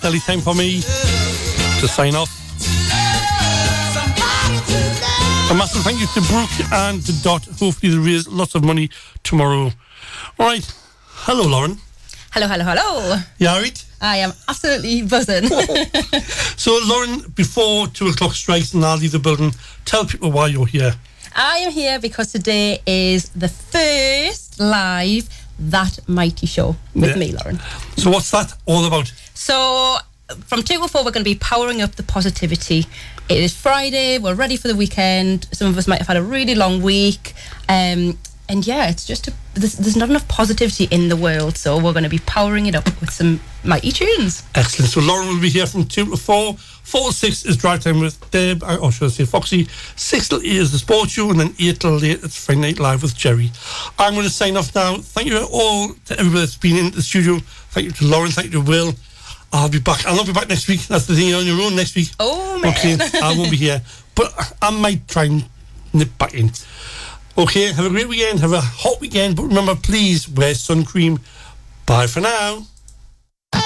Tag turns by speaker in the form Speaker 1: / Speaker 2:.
Speaker 1: it's nearly time for me to sign off. A massive thank you to Brooke and to Dot. Hopefully they'll raise lots of money tomorrow. All right. Hello, Lauren.
Speaker 2: Hello, hello, hello.
Speaker 1: You all right?
Speaker 2: I am absolutely buzzing.
Speaker 1: So, Lauren, before 2 o'clock strikes and I'll leave the building, tell people why you're here.
Speaker 2: I am here because today is the first live That Mighty Show with me, Lauren.
Speaker 1: So what's that all about?
Speaker 2: So from 2 to 4, we're going to be powering up the positivity. It is Friday, we're ready for the weekend. Some of us might have had a really long week. And yeah, it's just there's not enough positivity in the world, so we're going to be powering it up with some mighty tunes.
Speaker 1: Excellent. So Lauren will be here from 2 to 4. 4 to 6 is Drive Time with Deb, or should I say Foxy. 6 till 8 is the Sports Show, and then 8 till 8 it's Friday Night Live with Jerry. I'm going to sign off now. Thank you all to everybody that's been in the studio. Thank you to Lauren. Thank you to Will. I'll be back. I'll not be back next week. That's the thing, you're on your own next week.
Speaker 2: Oh, man.
Speaker 1: Okay, I won't be here. But I might try and nip back in. Okay, have a great weekend. Have a hot weekend. But remember, please wear sun cream. Bye for now.